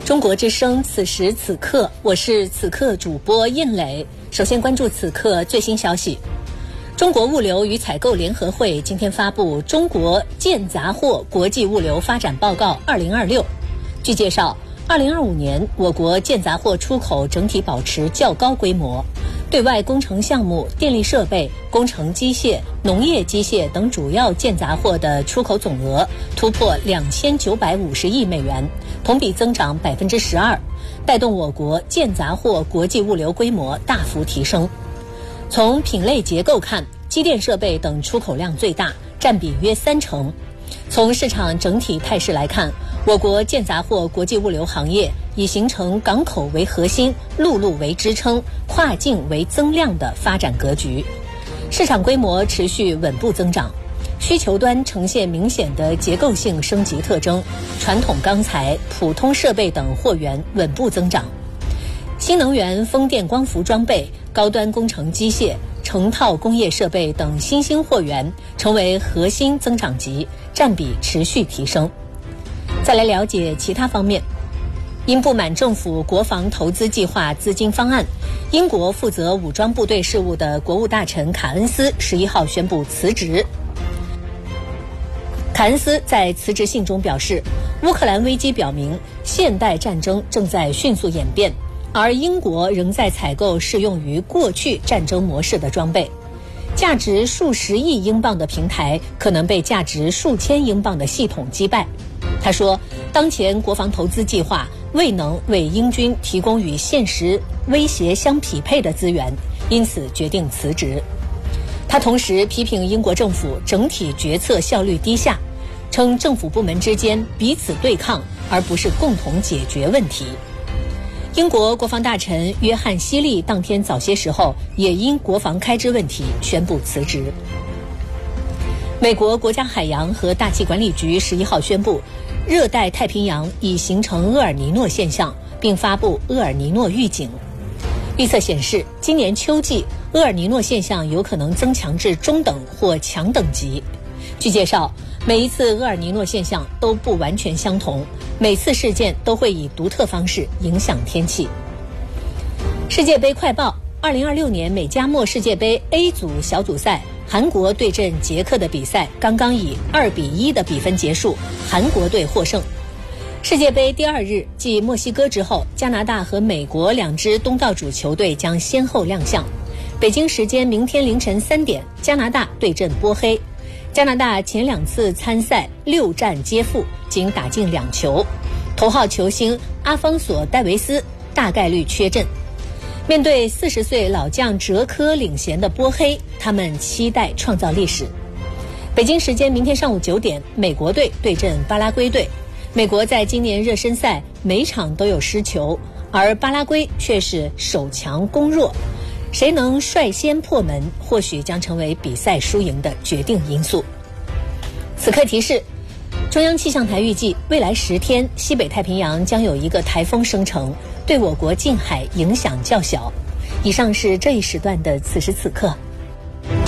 中国之声，此时此刻，我是此刻主播印磊。首先关注此刻最新消息。中国物流与采购联合会今天发布《中国建杂货国际物流发展报告2026》。据介绍，2025年我国建杂货出口整体保持较高规模，对外工程项目、电力设备、工程机械、农业机械等主要建杂货的出口总额突破2950亿美元，同比增长12%，带动我国建杂货国际物流规模大幅提升。从品类结构看，机电设备等出口量最大，占比约30%。从市场整体态势来看，我国建杂货国际物流行业已形成港口为核心、陆路为支撑、跨境为增量的发展格局，市场规模持续稳步增长，需求端呈现明显的结构性升级特征，传统钢材、普通设备等货源稳步增长，新能源、风电、光伏装备、高端工程机械、成套工业设备等新兴货源成为核心增长极，占比持续提升。再来了解其他方面。因不满政府国防投资计划资金方案，英国负责武装部队事务的国务大臣卡恩斯11号宣布辞职。卡恩斯在辞职信中表示，乌克兰危机表明现代战争正在迅速演变，而英国仍在采购适用于过去战争模式的装备，价值数十亿英镑的平台可能被价值数千英镑的系统击败。他说，当前国防投资计划未能为英军提供与现实威胁相匹配的资源，因此决定辞职。他同时批评英国政府整体决策效率低下，称政府部门之间彼此对抗，而不是共同解决问题。英国国防大臣约翰·希利当天早些时候也因国防开支问题宣布辞职。美国国家海洋和大气管理局11号宣布，热带太平洋已形成厄尔尼诺现象，并发布厄尔尼诺预警。预测显示，今年秋季厄尔尼诺现象有可能增强至中等或强等级。据介绍，每一次厄尔尼诺现象都不完全相同，每次事件都会以独特方式影响天气。世界杯快报：2026年美加墨世界杯 A 组小组赛，韩国对阵捷克的比赛刚刚以2-1的比分结束，韩国队获胜。世界杯第二日，继墨西哥之后，加拿大和美国两支东道主球队将先后亮相。北京时间明天凌晨3点，加拿大对阵波黑。加拿大前2次参赛6战皆负，仅打进2球，头号球星阿方索·戴维斯大概率缺阵。面对40岁老将哲科领衔的波黑，他们期待创造历史。北京时间明天上午9点，美国队对阵巴拉圭队。美国在今年热身赛每场都有失球，而巴拉圭却是守强攻弱，谁能率先破门，或许将成为比赛输赢的决定因素。此刻提示，中央气象台预计未来10天西北太平洋将有一个台风生成，对我国近海影响较小。以上是这一时段的此时此刻。